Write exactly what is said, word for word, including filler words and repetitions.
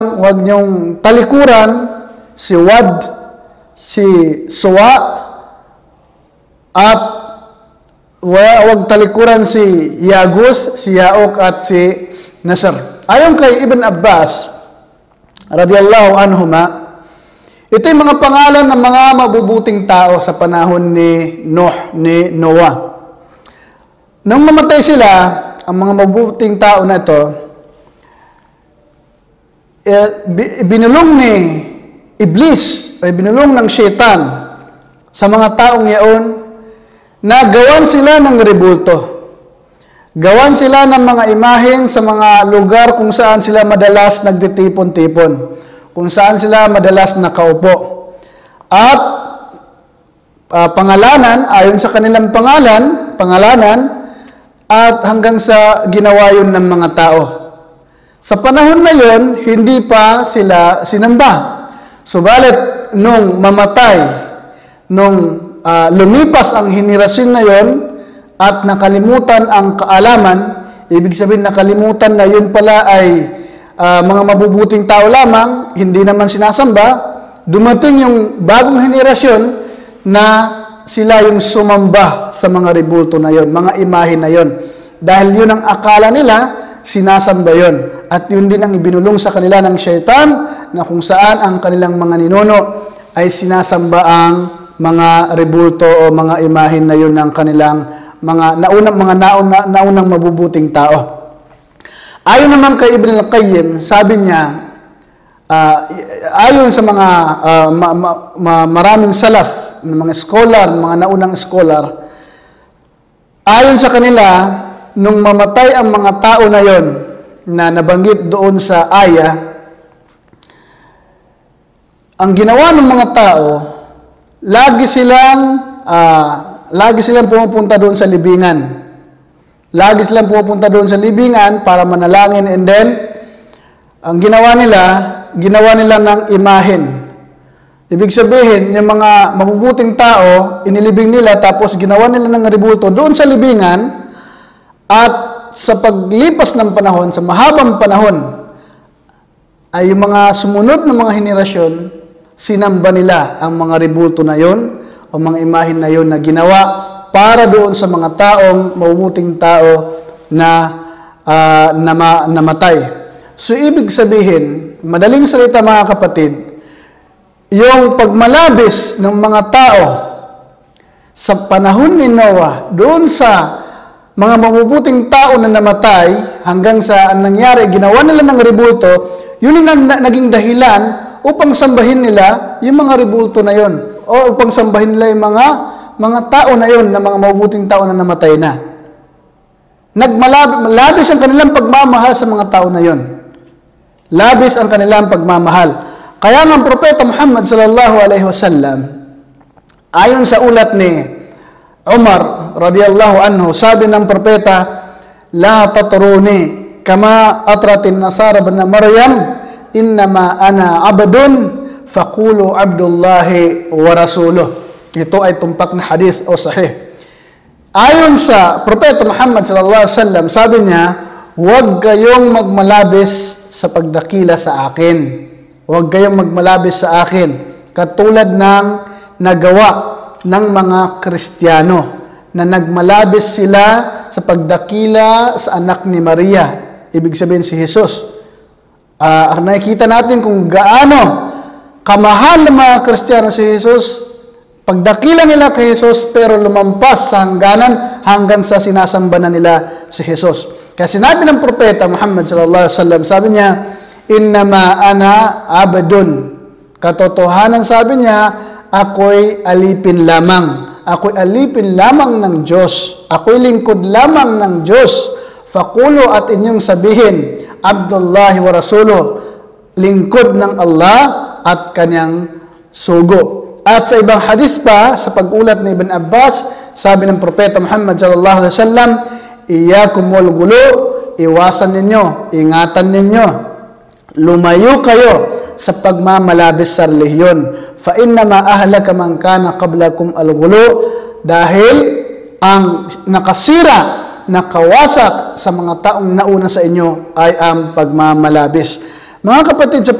Huwag niyong talikuran si Wad, si Suwa, at huwag talikuran si Yagus, si Yaok, at si Nasr. Ayon kay Ibn Abbas, radiyallahu anhuma, ito yung mga pangalan ng mga mabubuting tao sa panahon ni Nuh, ni Noah. Nung mamatay sila, ang mga mabubuting tao na ito, binulong ni Iblis, ay binulong ng Shaitan sa mga taong yaon na gawan sila ng rebulto. Gawan sila ng mga imahen sa mga lugar kung saan sila madalas nagtitipon-tipon, kung saan sila madalas nakaupo. At uh, pangalanan, ayon sa kanilang pangalan, pangalanan, at hanggang sa ginawa yun ng mga tao. Sa panahon na yon, hindi pa sila sinamba. Subalit, nung mamatay, nung uh, lumipas ang henerasyon na yon, at nakalimutan ang kaalaman, ibig sabihin nakalimutan na yun pala ay uh, mga mabubuting tao lamang, hindi naman sinasamba, dumating yung bagong henerasyon na sila yung sumamba sa mga rebulto na yon, mga imahe na yon. Dahil yun ang akala nila, sinasamba yon. At yun din ang ibinulong sa kanila ng Shaitan, na kung saan ang kanilang mga ninuno ay sinasamba ang mga rebulto o mga imahen na yun ng kanilang mga naunang mga nauna, naunang mabubuting tao. Ayon naman kay Ibn al-Qayyim, sabi niya, uh, ayon sa mga uh, ma, ma, ma, maraming salaf, mga scholar, mga naunang scholar, ayon sa kanila, nung mamatay ang mga tao na yon na nabanggit doon sa aya, ang ginawa ng mga tao, lagi silang uh, lagi silang pumupunta doon sa libingan. Lagi silang pumupunta doon sa libingan para manalangin, and then ang ginawa nila, ginawa nila ng imahen. Ibig sabihin, yung mga mabubuting tao, inilibing nila tapos ginawa nila ng rebulto doon sa libingan, at sa paglipas ng panahon, sa mahabang panahon, ay yung mga sumunod ng mga henerasyon, sinamba nila ang mga rebulto na yon o mga imahen na yon na ginawa para doon sa mga taong mabubuting tao na uh, nama, namatay. So, ibig sabihin, madaling salita mga kapatid, yung pagmalabis ng mga tao sa panahon ni Noah, doon sa mga mabubuting tao na namatay, hanggang sa nangyari, ginawa nila ng rebulto, yun ang naging dahilan upang sambahin nila yung mga rebulto na yon, o upang sambahin nila yung mga mga tao na yon, na mga mabubuting tao na namatay na. Nagmalabis ang kanilang pagmamahal sa mga tao na yon. Labis ang kanilang pagmamahal. Kaya ng Propeta Muhammad sallallahu alaihi wasallam, ayon sa ulat ni Umar radiyallahu anhu, sabi ng propeta, la tatruni kama atratin nasara bin Maryam, innama ana abdun faqulu abdullahi wa rasuluh. Ito ay tumpak na hadis o sahih. Ayon sa Propeta Muhammad sallallahu alaihi wasallam, sabi niya, huwag kayong magmalabis sa pagdakila sa akin. Huwag kayong magmalabis sa akin, katulad ng nagawa ng mga Kristiyano, na nagmalabis sila sa pagdakila sa anak ni Maria, ibig sabihin si Jesus. Uh, nakikita natin kung gaano kamahal ng mga Kristiyano si Jesus, pagdakila nila kay Jesus, pero lumampas sa hangganan hanggang sa sinasamba na nila si Jesus. Kaya sinabi ng Propeta Muhammad sallallahu alaihi wasallam, sabi niya, innama ana abdun, katotohanan sabi niya, ako'y alipin lamang. Ako'y alipin lamang ng Diyos. Ako'y lingkod lamang ng Diyos. Fakulo, at inyong sabihin, Abdullahi wa Rasuluh, lingkod ng Allah at kanyang sugo. At sa ibang hadis pa, sa pag-ulat ni Ibn Abbas, sabi ng Propeta Muhammad sallallahu alaihi wasallam, iyakum wal gulo, iwasan ninyo, ingatan ninyo, lumayo kayo sa pagmamalabis sa relihiyon. Fa innama ahlaka man kana qablakum al-ghulu, dahil ang nakasira, nakawasak sa mga taong nauna sa inyo ay ang pagmamalabis. Mga kapatid, sa